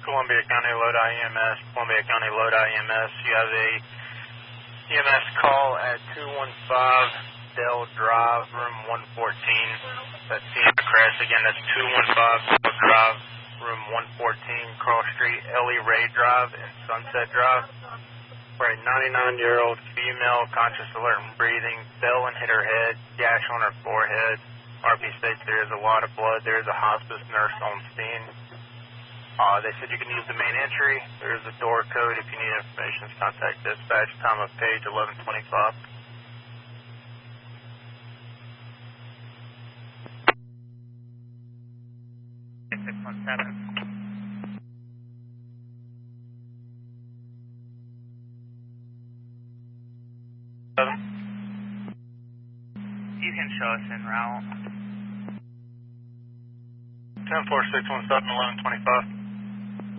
Columbia County Lodi EMS, Columbia County Lodi EMS. You have a EMS call at 215 Dell Drive, room 114. That's Sienna Crest. Again, that's 215 Dell Drive, room 114, Cross Street, Ellie Ray Drive, and Sunset Drive. For a 99-year-old female, conscious, alert, and breathing, fell and hit her head, gash on her forehead. RP states there is a lot of blood. There is a hospice nurse on scene. They said you can use the main entry. There is a door code. If you need information, contact dispatch. Time of page 1125. You can show us en route. 10-4-6-1-7-11-25.